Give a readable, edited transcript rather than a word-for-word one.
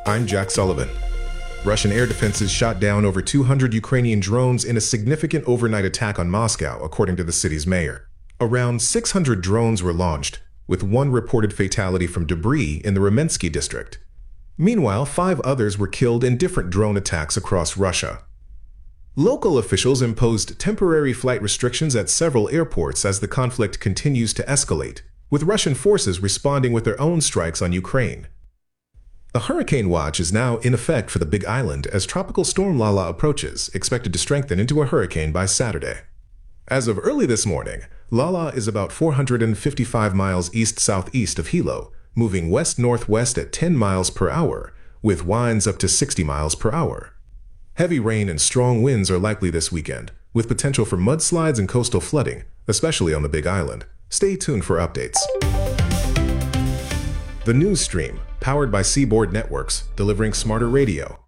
I'm Jack Sullivan. Russian air defenses shot down over 200 Ukrainian drones in a significant overnight attack on Moscow, according to the city's mayor. Around 600 drones were launched, with one reported fatality from debris in the Remensky district. Meanwhile, 5 others were killed in different drone attacks across Russia. Local officials imposed temporary flight restrictions at several airports as the conflict continues to escalate, with Russian forces responding with their own strikes on Ukraine. A hurricane watch is now in effect for the Big Island as Tropical Storm Lala approaches, expected to strengthen into a hurricane by Saturday. As of early this morning, Lala is about 455 miles east-southeast of Hilo, moving west-northwest at 10 miles per hour, with winds up to 60 miles per hour. Heavy rain and strong winds are likely this weekend, with potential for mudslides and coastal flooding, especially on the Big Island. Stay tuned for updates. The News Stream, powered by Seaboard Networks, delivering smarter radio.